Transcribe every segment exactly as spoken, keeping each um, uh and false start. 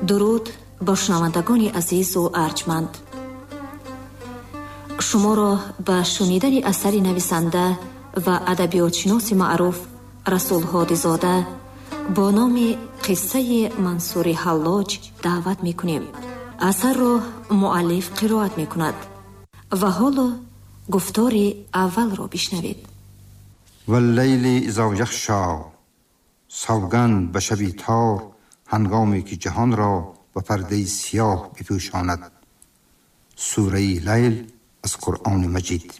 درود با شنوندگان عزیز و ارجمند. شما را به شنیدن اثر نویسنده و ادبیاتشناس معروف رسول هادی زاده با نام قصه منصور حلاج دعوت می کنیم. اثر را مؤلف قرائت می کند و حالا گفتار اول را بشنوید. واللیل اذا یغشی، سوگند به شبی تار هنگامی که جهان را به پرده سیاه بپوشاند. سوره لیل از قرآن مجید.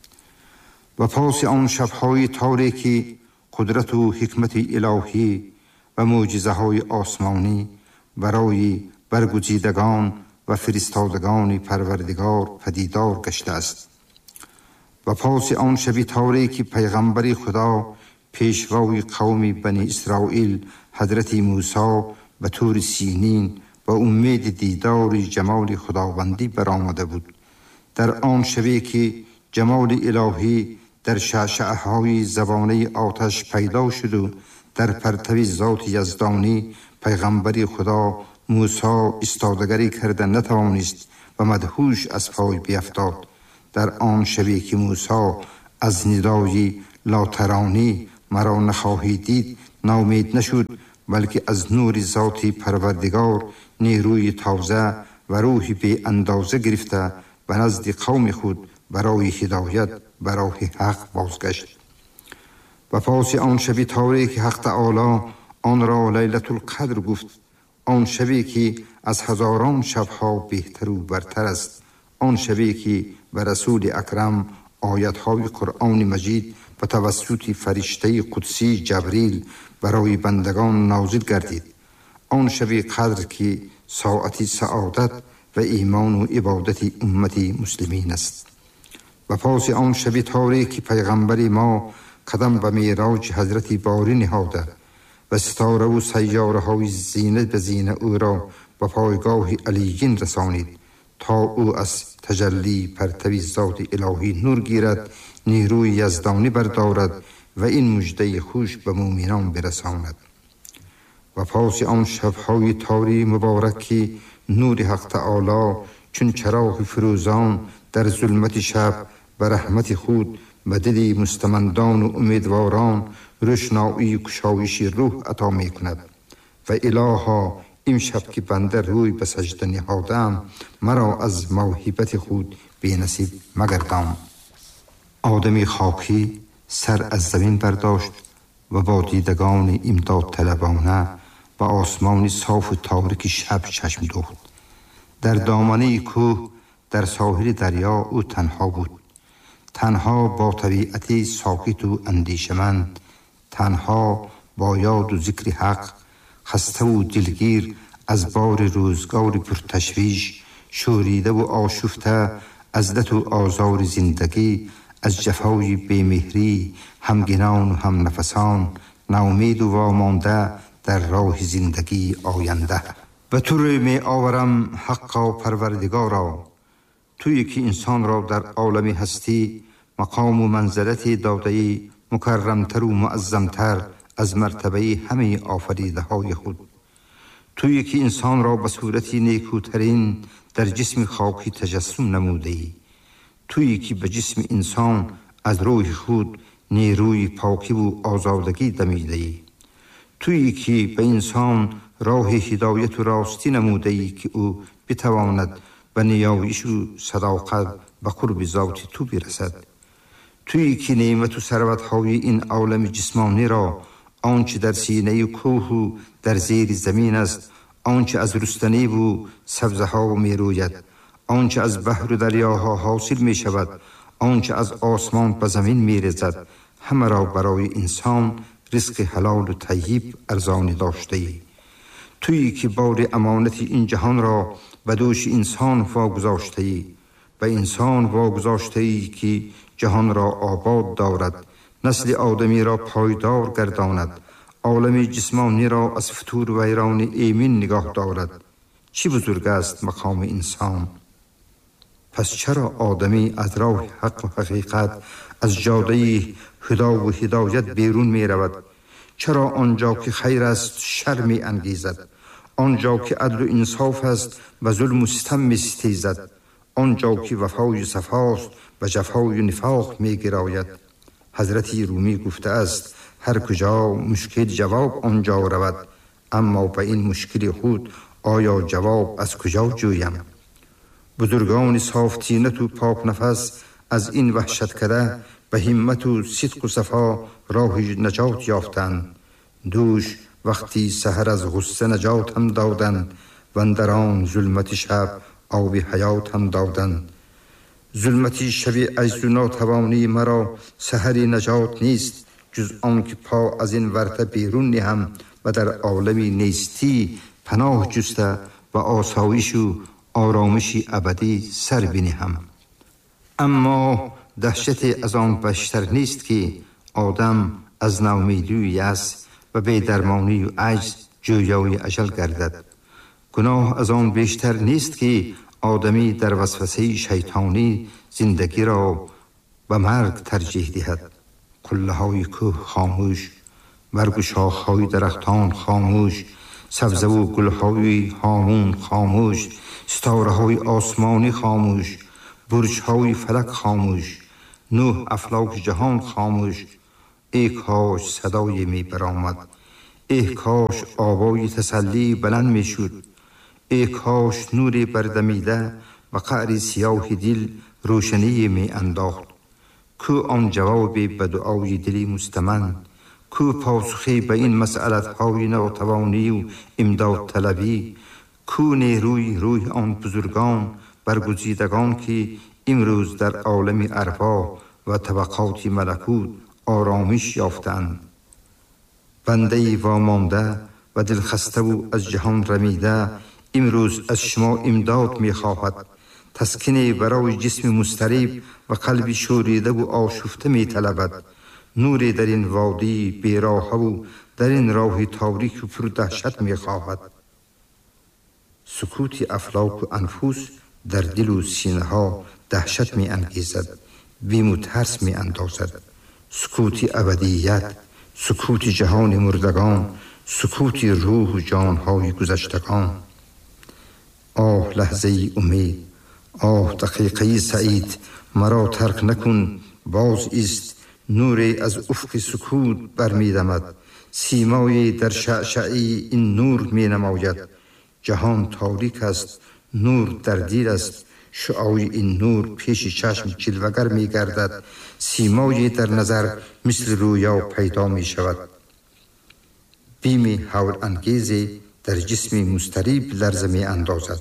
و پاس آن شب‌های تاریکی قدرت و حکمت الهی و معجزه های آسمانی برای برگزیدگان و فرستادگان پروردگار پدیدار گشته است. و پاس آن شب تاریکی پیغمبر خدا پیشوای قوم بنی اسرائیل حضرت موسی به طور سینین و امید دیدار جمال خداوندی برآمده بود. در آن شبی که جمال الهی در شعشعه های زبانه آتش پیدا شد و در پرتو ذات یزدانی پیغمبر خدا موسی استادگری کرده نتوانست و مدهوش از پای بیفتاد. در آن شبی که موسی از ندای لا ترانی مرا نخواهی دید ناامید نشد، بلکه از نور ذات پروردگار نیروی تازه و روحی بی اندازه گرفته به نزد قوم خود برای هدایت به راه حق بازگشت. و پاس آن شب تاریک حق تعالی آن را لیلة القدر گفت، آن شبی که از هزاران شبها بهتر و برتر است، آن شبی که به رسول اکرم آیت‌های قرآن مجید و توسط فرشته قدسی جبریل برای بندگان نازل گردید، آن شب قدر که ساعتی سعادت و ایمان و عبادت امت مسلمین است. و پاس آن شب تاریک پیغمبر ما قدم به معراج حضرت باری نهاده و ستاره و سیاره های زینه به زینه او را به پایگاه علیین رسانید تا او از تجلی پرتوی ذات الهی نور گیرد، نیروی یزدانی بردارد و این مژده خوش به مومنان برساند. و پاس آن شب‌های تاری مبارک که نور حق تعالی چون چراغ فروزان در ظلمت شب به رحمت خود به دل مستمندان و امیدواران روشنایی و گشایش روح عطا می کند. و الها این شب که بنده روی به سجده نهادم مرا از موهبت خود بی نصیب مگردان. آدمی خاکی سر از زمین برداشت و با دیدگان امداد طلبانه و آسمان صاف و تاریک شب چشم دوخت. در دامنه کوه در ساحل دریا او تنها بود، تنها با طبیعتی ساکت و اندیشمند، تنها با یاد و ذکر حق، خسته و دلگیر از بار روزگار پرتشویش، شوریده و آشفته از دت و آزار زندگی، از جفای بیمهری همگنان و هم نفسان، ناامید و وامانده در راه زندگی آینده. به تو روی می آورم حقا پروردگارا، تویی که انسان را در عالم هستی مقام و منزلت داده‌ای مکرمتر و معظمتر از مرتبه همه آفریده های خود. تویی که انسان را به صورت نیکوترین در جسم خاکی تجسم نموده‌ای. تویی که به جسم انسان از روح خود نیروی پاکی و آزادگی دمیده‌ای. تویی که به انسان راه هدایت و راستی نموده‌ای که او بتواند به نیایش و صداقت به قرب ذات تو برسد. تویی که نعمت و ثروت‌های این عالم جسمانی را، آنچه در سینه کوه و در زیر زمین است، آنچه از رستنی و سبزه ها می روید، آنچه از بحر و دریاها حاصل می شود، آنچه از آسمان به زمین می رسد، همه را برای انسان رزق حلال و طیب ارزانی داشته ای. تویی که بار امانت این جهان را به دوش انسان واگذاشته ای، به انسان واگذاشته ای که جهان را آباد دارد، نسل آدمی را پایدار گرداند، عالم جسمانی را از فتور و ویران ایمن نگاه دارد. چی بزرگ است مقام انسان؟ پس چرا آدمی از راه حق و حقیقت، از جاده هدا و هدایت بیرون می رود؟ چرا آنجا که خیر است شر می انگیزد؟ آنجا که عدل و انصاف است و ظلم و ستم می ستیزد، آنجا که وفای صفاست و جفای نفاق می گراید. حضرت رومی گفته است هر کجا مشکل جواب آنجا رود، اما به این مشکل خود آیا جواب از کجا جویم؟ بزرگان صافتینت و پاک نفس از این وحشت کده به همت و صدق و صفا راه نجات یافتند. دوش وقتی سحر از غصه نجات هم دادند و اندر آن ظلمت شب آب حیات هم دادند. ظلمتی شب عجز و ناتوانی مرا سحر نجات نیست، جز آن که پا از این ورطه بیرون نهم و در عالمی نیستی پناه جسته و آسایش و آرامشی ابدی سر بنهم. اما دهشت از آن بیشتر نیست که آدم از ناامیدی و یأس و بی درمانی و عجز جویای اجل گردد. گناه از آن بیشتر نیست که آدمی در وسوسه شیطانی زندگی را به مرگ ترجیح دهد. قله های کوه خاموش، برگ و شاخهای درختان خاموش، سبزه و گلهای هامون خاموش، ستاره های آسمانی خاموش، برج های فلک خاموش، نه افلاک جهان خاموش. ای کاش صدای می برآمد، ای کاش آوای تسلی بلند می شد، ای کاش نوری بردمیده و قعر سیاه دل روشنی می انداخت. کو آن جواب به دعای دلی مستمن، کو پاسخی به این مسئلت های ناتوانی و امداد طلبی، کو نیروی روی آن بزرگان برگزیدگان که امروز در عالم ارواح و طبقات ملکوت آرامش یافتند. بنده وامانده و دلخسته و از جهان رمیده امروز از شما امداد می خواهد. تسکینی برای جسم مضطرب و قلب شوریده و آشفته می طلبد. نوری در این وادی بیراه و در این راه تاریک و پر دهشت می خواهد. سکوت افلاک و انفس در دل و سینه ها دهشت می انگیزد، بیم و ترس می اندازد. سکوت ابدیت، سکوت جهان مردگان، سکوت روح و جانهای گذشتگان. آه لحظه امید، آه دقیقه سعید، مرا ترک نکن، باز است نوری از افق سکوت برمیدمد. سیمای در شعشعی این نور می نماید. جهان تاریک است، نور در دیر است. شعاع این نور پیش چشم جلوگر می گردد. سیمای در نظر مثل رویا پیدا می شود. بیم حول انگیزی در جسم مضطرب لرزه می اندازد.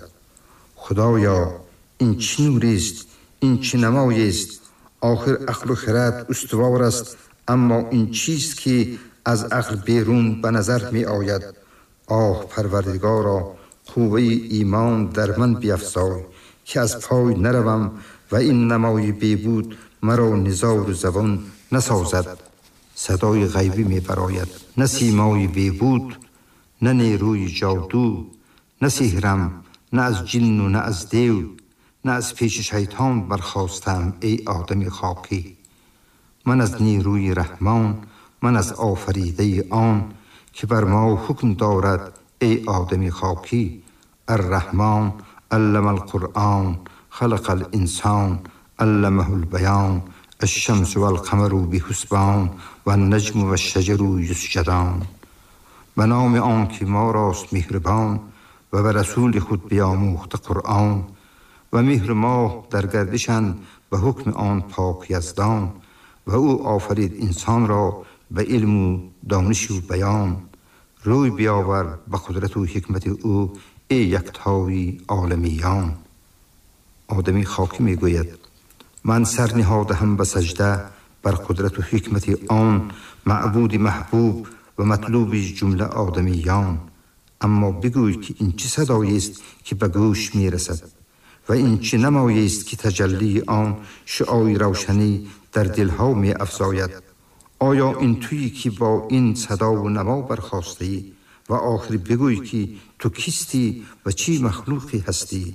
خدایا این چه نوری است، این چه نمایی است؟ آخر عقل و خرد استوار است، اما این چیست که از عقل بیرون به نظر می آید؟ آه پروردگارا، قوه ایمان در من بیفزای که از پای نروم و این نمای بیبود مرا نزار و زبان نسازد. صدای غیبی می براید، نه سیمای بیبود، نه نیروی جادو، نه سحرم، نه از جن و نه از دیو، نه از پیش شیطان برخواستم. ای آدم خاکی، من از نیروی رحمان، من از آفریده آن که بر ما حکم دارد. ای آدم خاکی، الرحمن علم القرآن، خلق الانسان، علمه البیان، الشمس والقمر بحسبان و النجم و الشجر یسجدان. به نام آن که ما راست مهربان و به رسول خود بیاموخت قرآن، و مهر ماه در گردشن به حکم آن پاک یزدان. و او آفرید انسان را به علم و دانش و بیان. روی بیاور به قدرت و حکمت او، ای یکتای عالمیان. آدمی خاکی می گوید من سر نهادم به سجده بر قدرت و حکمت آن معبود محبوب و مطلوب جمله آدمیان. اما بگوی که این چه صدایی است که به گوش می رسد و این چه نمایی است که تجلی آن شعاع روشنی در دلها می افزاید؟ آیا این تویی که با این صدا و نما برخاستی؟ و آخر بگوی که تو کیستی و چی مخلوقی هستی؟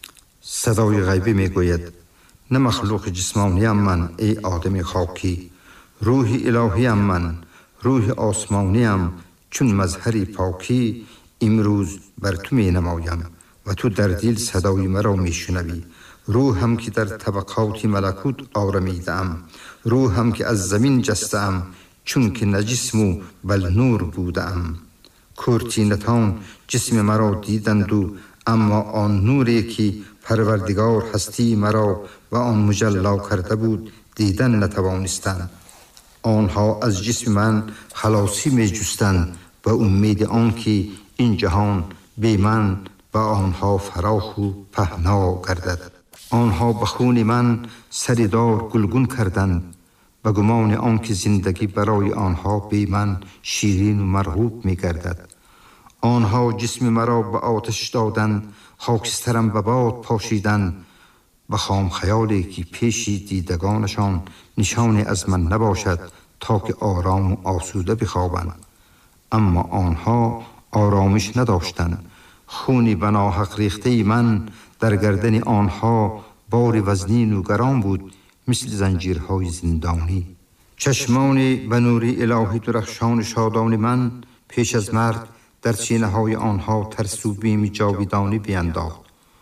صدای غیبی می گوید نه مخلوق جسمانی ام من ای آدم خاکی، روح الهی ام من، روح آسمانی ام چون مظهر پاکی. امروز بر تو می نمایم و تو در دل صدای مرا می شنوی. روحم که در طبقات ملکوت آرمیدم، روحم که از زمین جستم، چون که نه جسم و بل نور بودم. کورتینتان جسم مرا دیدند و اما آن نوری که پروردگار هستی مرا و آن مجلا کرده بود دیدن نتوانستند. آنها از جسم من خلاصی می جستند و امید آن که این جهان بی من و آنها فراخ و پهنا گردد. آنها به خون من سردار گلگون کردند و گمان آن که زندگی برای آنها بی من شیرین و مرغوب می گردد. آنها جسم مرا به آتش دادند، خاکسترم به باد پاشیدند و خام خیالی که پیشی دیدگانشان نشانی از من نباشد تا که آرام و آسوده بخوابند. اما آنها آرامش نداشتند. خونی به ناحق ریخته من در گردن آنها بار وزنین و گران بود مثل زنجیرهای زندانی. چشمان به نوری الهی درخشان شادان من پیش از مرگ در سینه های آنها ترس و بیم جاویدانی بینداخت.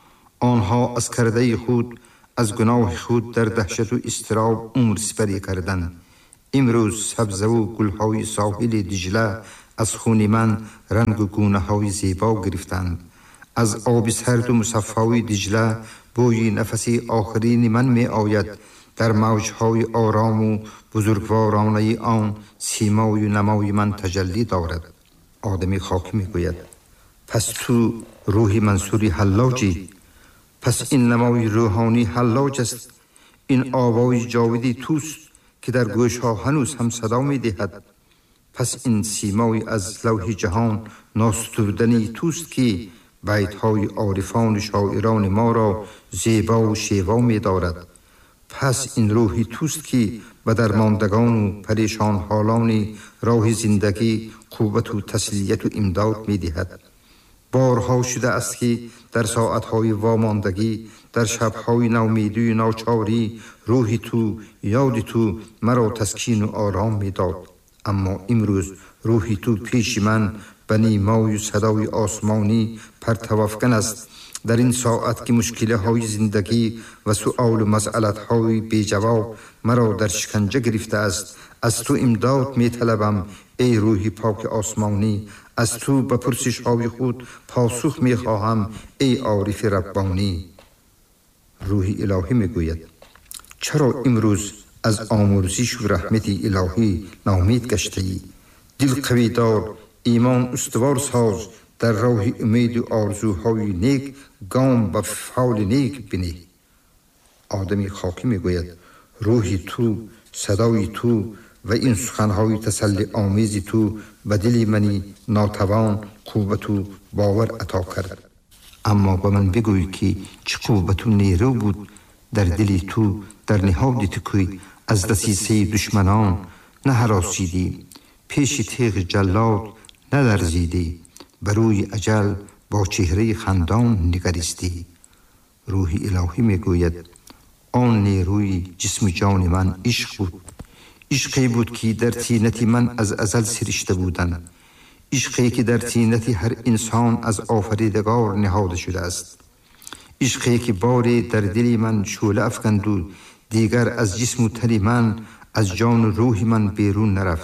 آنها از کرده خود، از گناه خود در دهشت و اضطراب عمر سپری کردند. امروز سبزه و گلهای ساحل دجله از خون من رنگ و گونه های زیبا گرفتند. از آب سرد و مصفای دجله بوی نفسی آخرین من می آید. در موجهای آرام و بزرگوارانه آن سیمای و نمای من تجلی دارد. آدمی خاکی می گوید پس تو روحی منصوری حلاجی. پس این نمای روحانی حلاج است. این آوای جاودی توست که در گوش ها هنوز هم صدا می دهد. پس این سیمای از لوح جهان ناستردنی توست که بیت های عارفان شاعران ما را زیبا و شیوا می دارد. پس این روحی توست که به درماندگان و پریشان حالان راه زندگی قوت و تسلیت و امداد می دهد. بارها شده است که در ساعتهای واماندگی، در شبهای نومیدی و ناچاری روحی تو، یاد تو مرا تسکین و آرام می داد. اما امروز روحی تو پیش من به نیمای صدای آسمانی پرتوافکن است. در این ساعت که مشکل های زندگی و سؤال و مسئلت های بی جواب مرا در شکنجه گرفته است، از تو امداد می طلبم ای روحی پاک آسمانی. از تو به پرسش های خود پاسخ می خواهم ای عارف ربانی. روحی الهی می گوید چرا امروز از آمرزش و رحمت الهی ناامید گشته ای؟ دل قوی دار، ایمان استوار ساز، در راه امید و آرزوهای نیک گام به فعال نیک بینی. آدمی خاکی می گوید روحی تو، صدای تو و این سخنهای تسلی آمیزی تو به دل منی ناتوان قوت و باور عطا کرد. اما به من بگوی که چه قوت و نیرو بود در دل تو، در نهاد تو که از دسیسه دشمنان نه هراسیدی، پیش تیغ جلاد ندرزیدی، بروی اجل با چهره خندان نگریستی. روحی الهی می گوید آن نیروی جسم جان من عشق بود. عشقی بود که در طینت من از ازل سرشته بودند. عشقی که در طینت هر انسان از آفریدگار نهاده شده است. عشقی که باری در دل من شعله افکند و دیگر از جسم و تن من، از جان و روح من بیرون نرفت.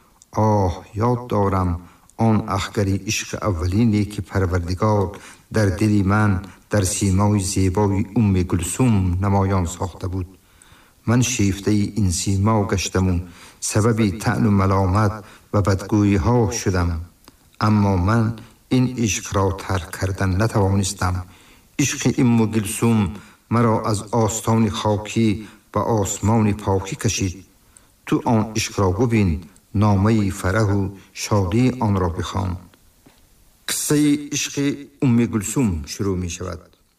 آه یاد دارم آن اخگری عشق اولینی که پروردگار در دل من در سیمای زیبای ام گلثوم نمایان ساخته بود. من شیفته این سیما گشتم و سببی طعن و ملامت و بدگویی ها شدم. اما من این عشق را ترک کردن نتوانستم. عشق ام گلثوم مرا از آستان خاکی به آسمان پاکی کشید. تو آن عشق را ببین، نامه فرح و شادی آن را بخوان. قصه عشق ام گلثوم شروع می شود.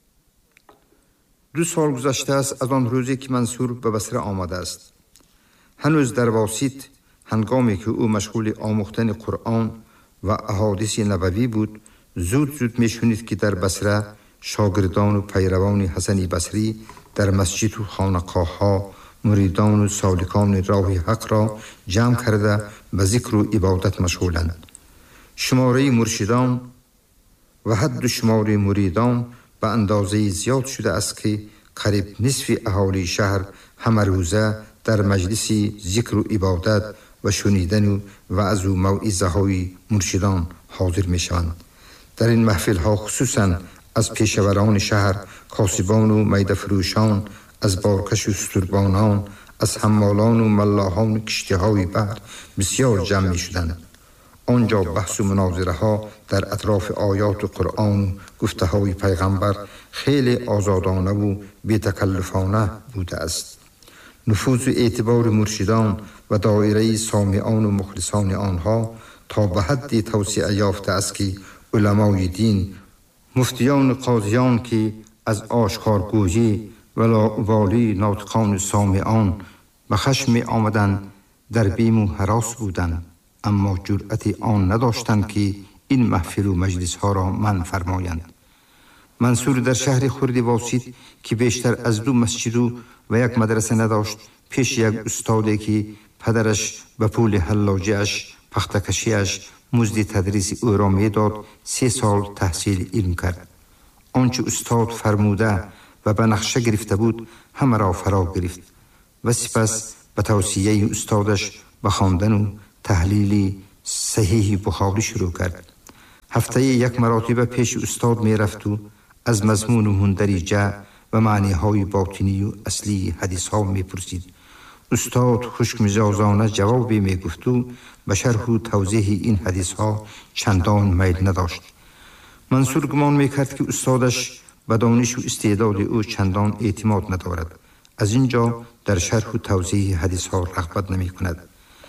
دو سال گذشته است از آن روزی که منصور به بصره آمده است. هنوز در واسط هنگامی که او مشغول آموختن قرآن و احادیث نبوی بود، زود زود می شنید که در بصره شاگردان و پیروان حسن بصری در مسجد و خانقاه ها مریدان و سالکان راه حق را جمع کرده به ذکر و عبادت مشغولند. شماره مرشدان و حد و شمار مریدان به اندازه زیاد شده است که قریب نصف اهالی شهر همه روزه در مجلس ذکر و عبادت و شنیدن و وعظ و موعظه های مرشدان حاضر می شوند. در این محفل ها خصوصا از پیشوران شهر، کاسبان و میده فروشان، از بارکش و ستربانان، از حمالان و ملاحان کشتی های بحر بسیار جمع می شدند. آنجا بحث و مناظره ها در اطراف آیات و قرآن و گفته های پیغمبر خیلی آزادانه و بی تکلفانه بوده است. نفوذ و اعتبار مرشدان و دایره سامعان و مخلصان آنها تا به حدی توسعه یافته است که علمای دین، مفتیان و قاضیان که از آشکارگویی و لاابالی ناطقان و سامعان به خشم آمدند در بیم و هراس بودند، اما جرأت آن نداشتند که این محفل و مجلس ها را منع فرمایند. منصور در شهر خرد واسط که بیشتر از دو مسجد و یک مدرسه نداشت، پیش یک استادی که پدرش به پول حلاجه‌اش، پختکشی‌اش مزد تدریس او را میداد، سه سال تحصیل علم کرد. آنچه استاد فرموده و به نقشه گرفته بود همه را فرا گرفت و سپس به توصیه استادش به خواندن و تحلیل صحیح بخاری شروع کرد. هفته یک مراتبه پیش استاد می رفت و از مضمون و مندرجه و معنی های باطنی و اصلی حدیث ها می پرسید. استاد خشک مزاجانه جوابی می گفت و به شرح و توضیح این حدیث ها چندان میل نداشت. منصور گمان می کرد که استادش به دانش و استعداد او چندان اعتماد ندارد، از اینجا در شرح و توضیح حدیث ها رغبت نمی کند.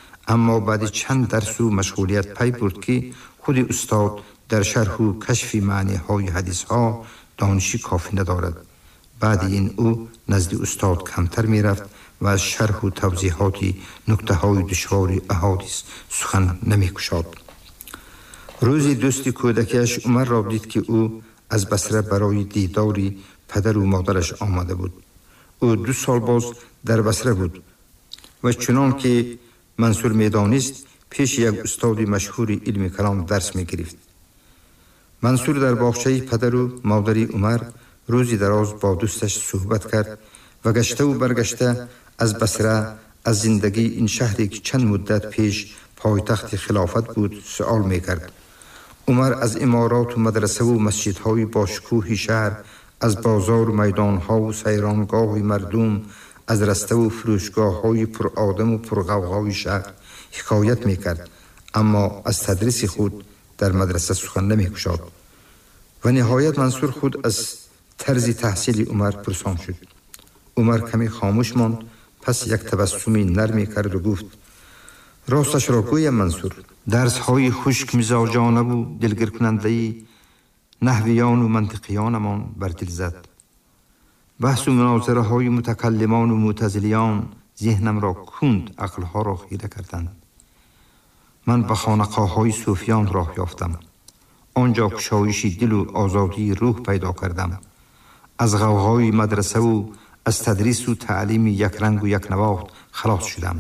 اما بعد چند درس و مشغولیت پی برد که خود استاد در شرح و کشف معنی های حدیث ها دانشی کافی ندارد. بعد این او نزد استاد کمتر می رفت و از شرح و توضیحات نکته های دشوار احادیث سخن نمی کشاد. روزی دوست کودکیش عمر را دید که او از بصره برای دیداری پدر و مادرش آمده بود. او دو سال باز در بصره بود و چنان که منصور میدانست پیش یک استاد مشهور علم کلام درس می گرفت. منصور در باغچه پدر و مادر عمر روزی دراز با دوستش صحبت کرد و گشته و برگشته از بصره، از زندگی این شهری که چند مدت پیش پایتخت خلافت بود سؤال می کرد. عمر از امارات و مدرسه و مسجدهای باشکوه شهر، از بازار و میدانها و سیرانگاه مردم، از رسته و فروشگاه های پر آدم و پر غوغای شهر حکایت می کرد، اما از تدریس خود در مدرسه سخن نمی گشاد. و نهایت منصور خود از طرز تحصیل عمر پرسان شد. عمر کمی خاموش ماند، پس یک تبسمی نرمی کرد و گفت: راستش را گویم منصور، درس های خشک مزاجانه و دلگر کننده نحویان و منطقیانمان بر دل زد. بحث و مناظره های متکلمان و معتزلیان ذهنم را کند، عقلها را خیره کردند. من به خانقاه های صوفیان راه یافتم. آنجا گشایش دل و آزادی روح پیدا کردم. از غوغای مدرسه و از تدریس و تعلیم یک رنگ و یک نواخت خلاص شدم.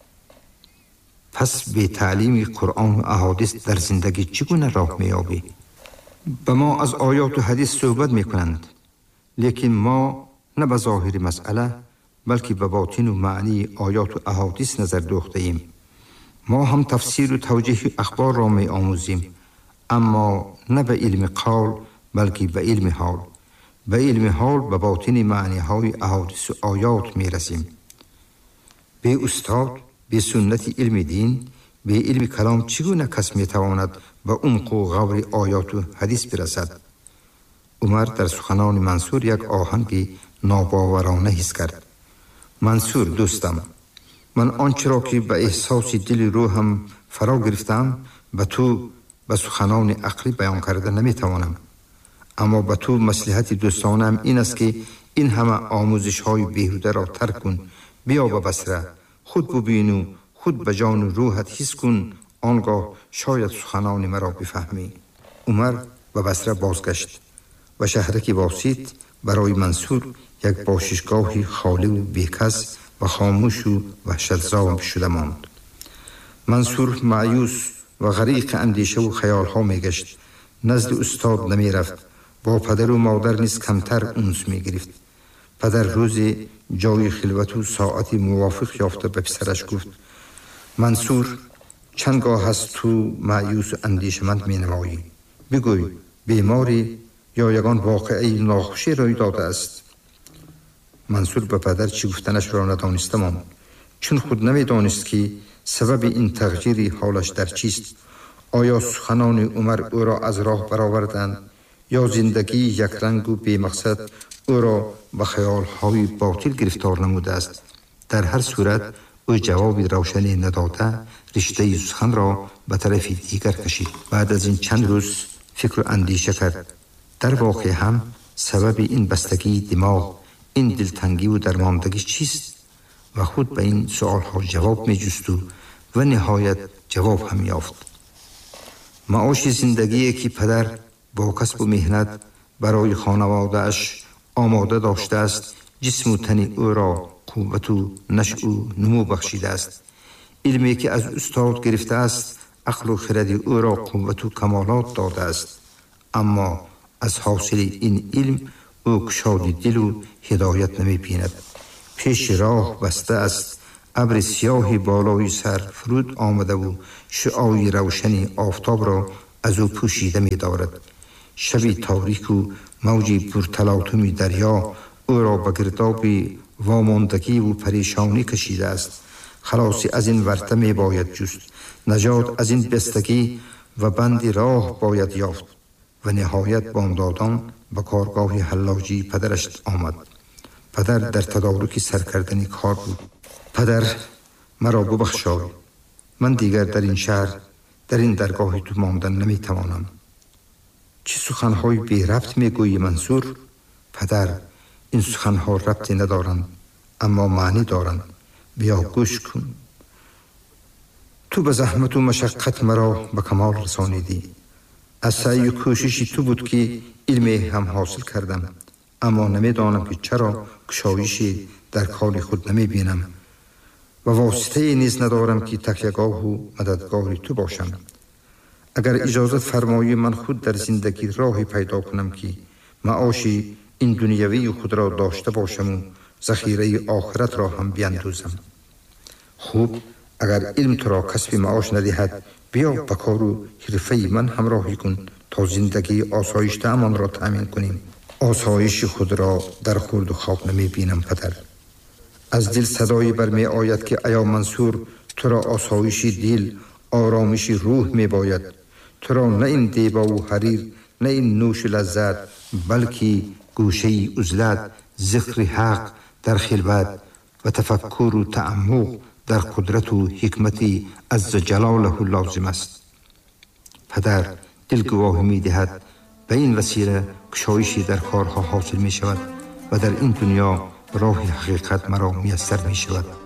پس به تعلیم قرآن و احادیث در زندگی چگونه راه می‌یابی؟ به ما از آیات و حدیث صحبت می‌کنند، لیکن ما نه به ظاهر مسئله بلکه به باطن و معنی آیات و احادیث نظر دوخته ایم. ما هم تفسیر و توجیه اخبار را می آموزیم، اما نه به علم قول بلکه به علم حال. به علم حال به باطن معنی های احادیث و آیات می رسیم. به استاد، به سنت علم دین، به علم کلام چگونه کس می تواند به عمق و غور آیات و حدیث برسد؟ عمر در سخنان منصور یک آهنگ ناباورانه حس کرد. منصور دوستم، من آنچه را که به احساس دل روحم فرا گرفتم به تو به سخنان عقلی بیان کرده نمی توانم، اما به تو مصلحت دوستانم این است که این همه آموزش های بیهوده را ترک کن، بیا به بصره، خود ببین و خود به جان و روحت حس کن، آنگاه شاید سخنان مرا بفهمی. عمر به بصره بازگشت و شهرک واسط برای منصور یک باششگاهی خالی و بیکس و خاموش و وحشتزا شده ماند. منصور مایوس و غریق اندیشه و خیال ها می گشت. نزد استاد نمی رفت. با پدر و مادر نیز کمتر اونس می گرفت. پدر روزی جای خلوت و ساعتی موافق یافته به پسرش گفت: منصور، چند گاه هست تو مایوس و اندیشمند می نمایی؟ بگوی بیماری یا یگان واقعی ناخوشی روی داده است؟ منصور به پدر چی گفتنش را ندانسته ماند، چون خود نمی دانست که سبب این تغییری حالش در چیست. آیا سخنان عمر او را از راه برآوردند یا زندگی یک رنگ و بی مقصد او را به خیال‌های باطل گرفتار نموده است؟ در هر صورت او جوابی روشنی نداده رشته سخن را به طرف دیگر کشید. بعد از این چند روز فکر و اندیشه کرد. در واقع هم سبب این بستگی دماغ، این دلتنگی و درماندگی چیست؟ و خود به این سوال ها جواب می جست و, و نهایت جواب هم یافت. معاش زندگی که پدر با کسب و مهنت برای خانواده اش آماده داشته است، جسم و تن او را قوت و نشء و نمو بخشیده است. علمی که از استاد گرفته است عقل و خرد او را قوت و کمالات داده است. اما از حاصل این علم او گشاد دل و هدایت نمی بیند. پیش راه بسته است، ابر سیاه بالای سر فرود آمده و شعاع روشنی آفتاب را از او پوشیده می دارد. شبی تاریک و موجی پرتلاطم دریا او را به گرداب واماندگی و پریشانی کشیده است. خلاصی از این ورطه می باید جست، نجات از این بستگی و بند راه باید یافت. و نهایت بامدادان به کارگاه حلاجی پدرش آمد. پدر در تدارک سرکردن کار بود. پدر، مرا ببخشای، من دیگر در این شهر در این درگاه تو ماندن نمی توانم. چه سخنهای بی ربط می گویی منصور؟ پدر، این سخنها ربطی ندارند اما معنی دارند. بیا گوش کن. تو به زحمت و مشقت مرا به کمال رسانیدی. از سعی و کوششی تو بود که علمی هم حاصل کردم، اما نمی دانم که چرا گشایشی در کار خود نمی بینم و واسطه نیز ندارم که تکیه‌گاه و مددگاری تو باشم. اگر اجازت فرمایی من خود در زندگی راهی پیدا کنم که معاشی این دنیوی خود را داشته باشم و ذخیره آخرت را هم بیندوزم. خوب، اگر علم تو را کسب معاش ندهد، بیا به کار و حرفه من همراهی کن تا زندگی آسایشته امان را تأمین کنیم. آسایش خود را در خورد و خواب نمی بینم پدر. از دل صدایی برمی آید که ایا منصور، تو را آسایش دل، آرامش روح می باید. تو را نه این دیبا و حریر، نه این نوش لذت، بلکه گوشه عزلت، ذکر حق در خلوت و تفکر و تعمق در قدرت و حکمت عز جلاله لازم است. پدر، دل گواهی می دهد به این وسیله گشایشی در کارها حاصل می شود و در این دنیا راه حقیقت مرا میسر می شود.